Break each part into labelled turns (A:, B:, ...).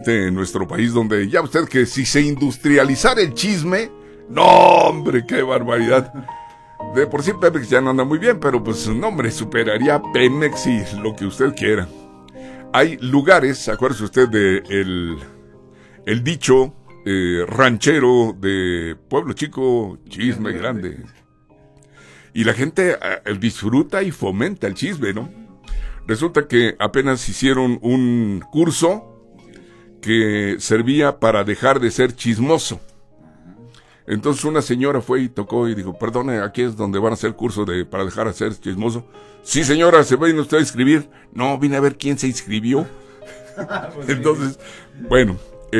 A: en nuestro país, donde ya usted que si se industrializara el chisme, no hombre, qué barbaridad. De por sí Pemex ya no anda muy bien, pero pues no hombre, superaría a Pemex y lo que usted quiera. Hay lugares, acuérdese usted de el dicho ranchero de pueblo chico, chisme grande. Y la gente disfruta y fomenta el chisme, ¿no? Resulta que apenas hicieron un curso que servía para dejar de ser chismoso. Entonces una señora fue y tocó y dijo, perdone, aquí es donde van a hacer curso para dejar de ser chismoso. Sí, señora, ¿se viene usted a inscribir? No, vine a ver quién se inscribió. Entonces, bueno,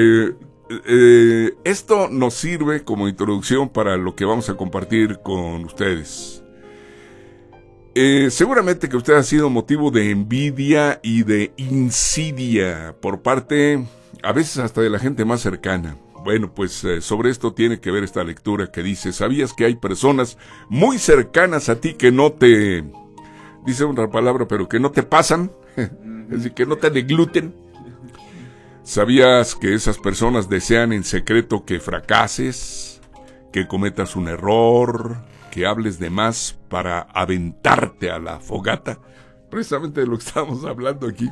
A: esto nos sirve como introducción para lo que vamos a compartir con ustedes. Seguramente que usted ha sido motivo de envidia y de insidia por parte, a veces hasta de la gente más cercana. Bueno, pues sobre esto tiene que ver esta lectura que dice, ¿sabías que hay personas muy cercanas a ti que no te, dice una palabra, pero que no te pasan? Es decir, que no te degluten. ¿Sabías que esas personas desean en secreto que fracases, que cometas un error, que hables de más para aventarte a la fogata? Precisamente de lo que estamos hablando aquí.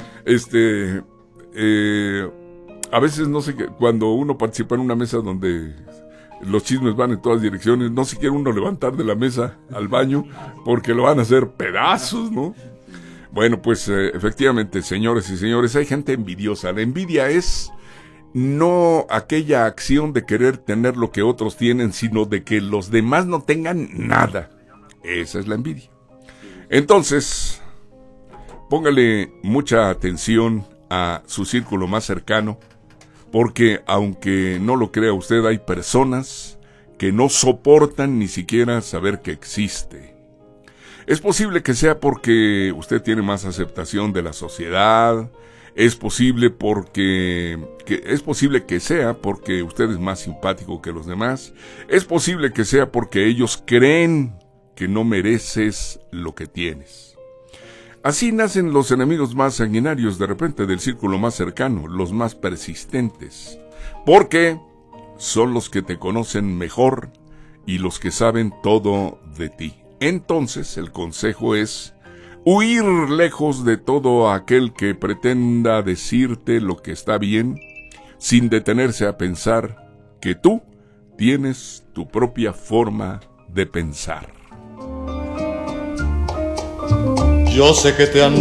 A: A veces no sé, cuando uno participa en una mesa donde los chismes van en todas direcciones, no se quiere uno levantar de la mesa al baño porque lo van a hacer pedazos, ¿no? Bueno, pues efectivamente, señores y señores, hay gente envidiosa. La envidia es no aquella acción de querer tener lo que otros tienen, sino de que los demás no tengan nada. Esa es la envidia. Entonces, póngale mucha atención a su círculo más cercano, porque aunque no lo crea usted, hay personas que no soportan ni siquiera saber que existe. Es posible que sea porque usted tiene más aceptación de la sociedad, es posible que sea porque usted es más simpático que los demás, es posible que sea porque ellos creen que no mereces lo que tienes. Así nacen los enemigos más sanguinarios de repente del círculo más cercano, los más persistentes, porque son los que te conocen mejor y los que saben todo de ti. Entonces el consejo es huir lejos de todo aquel que pretenda decirte lo que está bien, sin detenerse a pensar que tú tienes tu propia forma de pensar.
B: Yo sé que te han